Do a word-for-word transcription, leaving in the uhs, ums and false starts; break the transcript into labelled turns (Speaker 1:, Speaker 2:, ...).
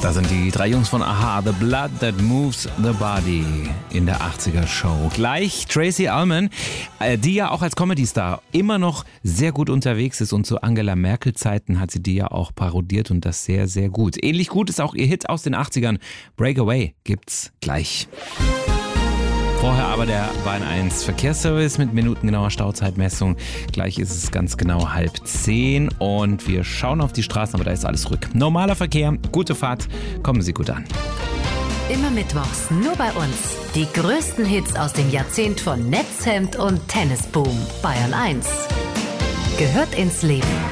Speaker 1: Da sind die drei Jungs von a-ha, The Blood That Moves the Body in der achtziger-Show. Gleich Tracey Ullman, die ja auch als Comedy-Star immer noch sehr gut unterwegs ist und zu Angela Merkel-Zeiten hat sie die ja auch parodiert und das sehr, sehr gut. Ähnlich gut ist auch ihr Hit aus den achtzigern, Breakaway, gibt's gleich. Vorher aber der Bahn eins Verkehrsservice mit minutengenauer Stauzeitmessung. Gleich ist es ganz genau halb zehn und wir schauen auf die Straßen, aber da ist alles ruhig. Normaler Verkehr, gute Fahrt, kommen Sie gut an.
Speaker 2: Immer mittwochs, nur bei uns. Die größten Hits aus dem Jahrzehnt von Netzhemd und Tennisboom. Bayern eins. Gehört ins Leben.